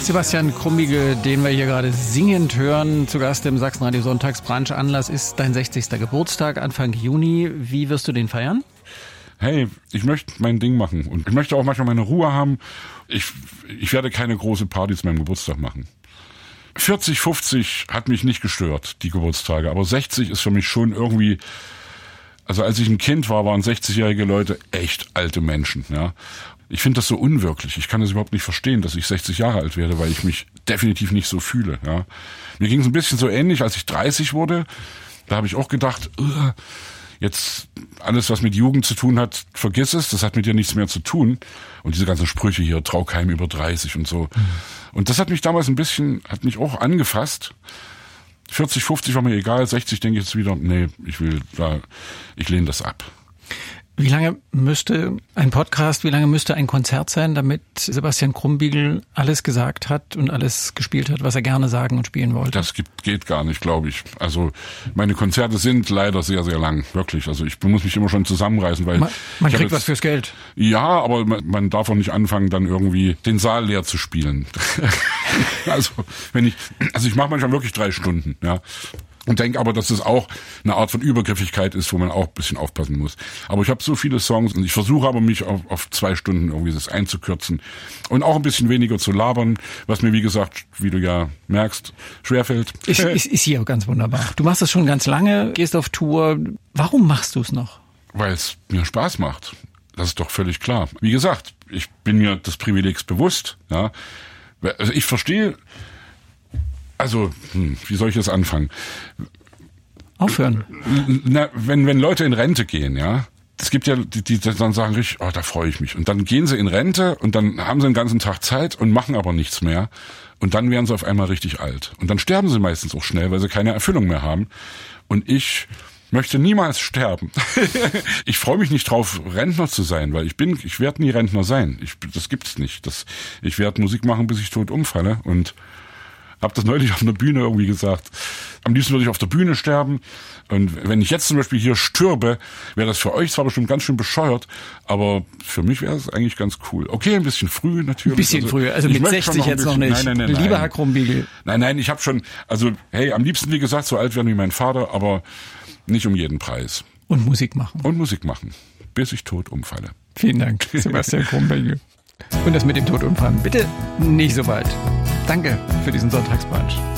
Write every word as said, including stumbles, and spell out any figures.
Sebastian Krumbiegel, den wir hier gerade singend hören, zu Gast im Sachsenradio Sonntagsbrunch. Anlass ist dein sechzigster Geburtstag, Anfang Juni. Wie wirst du den feiern? Hey, ich möchte mein Ding machen und ich möchte auch manchmal meine Ruhe haben. Ich, ich werde keine große Party zu meinem Geburtstag machen. vierzig, fünfzig hat mich nicht gestört, die Geburtstage, aber sechzig ist für mich schon irgendwie, also als ich ein Kind war, waren sechzigjährige Leute echt alte Menschen, ja. Ich finde das so unwirklich. Ich kann das überhaupt nicht verstehen, dass ich sechzig Jahre alt werde, weil ich mich definitiv nicht so fühle, ja. Mir ging es ein bisschen so ähnlich, als ich dreißig wurde. Da habe ich auch gedacht, uh, jetzt alles, was mit Jugend zu tun hat, vergiss es, das hat mit dir nichts mehr zu tun. Und diese ganzen Sprüche hier, trau keinem über dreißig und so. Mhm. Und das hat mich damals ein bisschen, hat mich auch angefasst. vierzig, fünfzig war mir egal, sechzig denke ich jetzt wieder, nee, ich will da, ich lehne das ab. Wie lange müsste ein Podcast, wie lange müsste ein Konzert sein, damit Sebastian Krumbiegel alles gesagt hat und alles gespielt hat, was er gerne sagen und spielen wollte? Das gibt, geht gar nicht, glaube ich. Also meine Konzerte sind leider sehr, sehr lang, wirklich. Also ich muss mich immer schon zusammenreißen, weil... Man, man kriegt jetzt, was fürs Geld. Ja, aber man, man darf auch nicht anfangen, dann irgendwie den Saal leer zu spielen. also wenn ich, also ich mache manchmal wirklich drei Stunden, ja. Und denke aber, dass es auch eine Art von Übergriffigkeit ist, wo man auch ein bisschen aufpassen muss. Aber ich habe so viele Songs und ich versuche aber, mich auf, auf zwei Stunden irgendwie das einzukürzen und auch ein bisschen weniger zu labern, was mir, wie gesagt, wie du ja merkst, schwerfällt. Ist, ist, ist hier ganz wunderbar. Du machst das schon ganz lange, gehst auf Tour. Warum machst du es noch? Weil es mir Spaß macht. Das ist doch völlig klar. Wie gesagt, ich bin mir des Privilegs bewusst. Ja, also ich verstehe... Also, hm, wie soll ich jetzt anfangen? Aufhören. Na, wenn, wenn Leute in Rente gehen, ja, es gibt ja, die, die dann sagen richtig, oh, da freue ich mich. Und dann gehen sie in Rente und dann haben sie den ganzen Tag Zeit und machen aber nichts mehr. Und dann werden sie auf einmal richtig alt. Und dann sterben sie meistens auch schnell, weil sie keine Erfüllung mehr haben. Und ich möchte niemals sterben. Ich freue mich nicht drauf, Rentner zu sein, weil ich bin, ich werde nie Rentner sein. Ich, das gibt's nicht. Das, ich werde Musik machen, bis ich tot umfalle. Und habe das neulich auf einer Bühne irgendwie gesagt. Am liebsten würde ich auf der Bühne sterben. Und wenn ich jetzt zum Beispiel hier stürbe, wäre das für euch zwar bestimmt ganz schön bescheuert, aber für mich wäre es eigentlich ganz cool. Okay, ein bisschen früh natürlich. Ein bisschen also, früh, also mit sechzig jetzt noch nicht. Nein, nein, nein, Lieber nein. Herr Krumbiegel. Nein, nein, ich habe schon, also hey, am liebsten, wie gesagt, so alt werden wie mein Vater, aber nicht um jeden Preis. Und Musik machen. Und Musik machen, bis ich tot umfalle. Vielen Dank, Sebastian Krumbiegel. Und das mit dem Tod umfallen, bitte nicht so weit. Danke für diesen Sonntagsbrunch.